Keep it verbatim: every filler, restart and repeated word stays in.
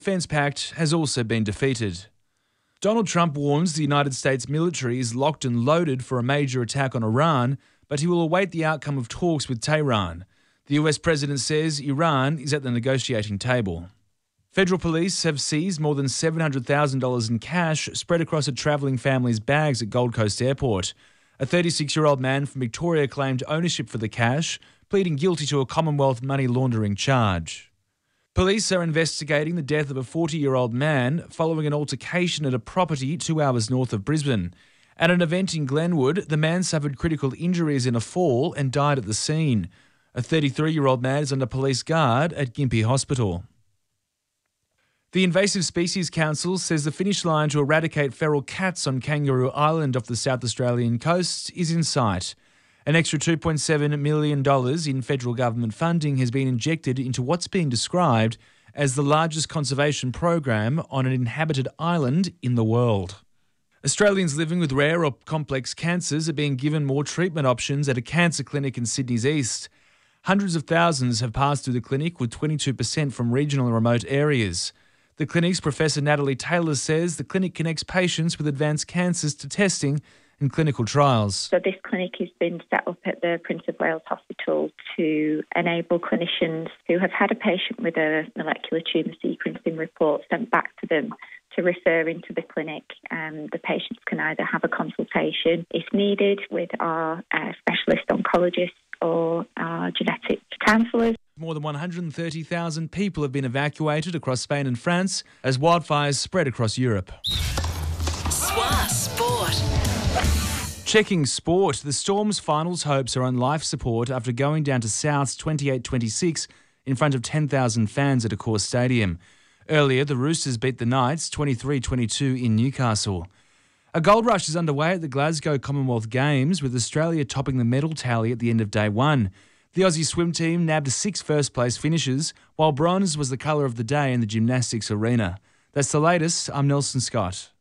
Defence Pact has also been defeated. Donald Trump warns the United States military is locked and loaded for a major attack on Iran, but he will await the outcome of talks with Tehran. The U S president says Iran is at the negotiating table. Federal police have seized more than seven hundred thousand dollars in cash spread across a travelling family's bags at Gold Coast Airport. A thirty-six-year-old man from Victoria claimed ownership for the cash, pleading guilty to a Commonwealth money laundering charge. Police are investigating the death of a forty-year-old man following an altercation at a property two hours north of Brisbane. At an event in Glenwood, the man suffered critical injuries in a fall and died at the scene. A thirty-three-year-old man is under police guard at Gympie Hospital. The Invasive Species Council says the finish line to eradicate feral cats on Kangaroo Island off the South Australian coast is in sight. An extra two point seven million dollars in federal government funding has been injected into what's being described as the largest conservation program on an inhabited island in the world. Australians living with rare or complex cancers are being given more treatment options at a cancer clinic in Sydney's east. Hundreds of thousands have passed through the clinic, with twenty-two percent from regional and remote areas. The clinic's Professor Natalie Taylor says the clinic connects patients with advanced cancers to testing and clinical trials. So this clinic has been set up at the Prince of Wales Hospital to enable clinicians who have had a patient with a molecular tumour sequencing report sent back to them to refer into the clinic. Um, the patients can either have a consultation, if needed, with our uh, specialist oncologists or our genetic counsellors. More than one hundred thirty thousand people have been evacuated across Spain and France as wildfires spread across Europe. S W A Sport. Checking sport, the Storm's finals hopes are on life support after going down to Souths twenty-eight twenty-six in front of ten thousand fans at Accor Stadium. Earlier, the Roosters beat the Knights twenty-three twenty-two in Newcastle. A gold rush is underway at the Glasgow Commonwealth Games, with Australia topping the medal tally at the end of day one. The Aussie swim team nabbed six first-place finishes, while bronze was the colour of the day in the gymnastics arena. That's the latest. I'm Nelson Scott.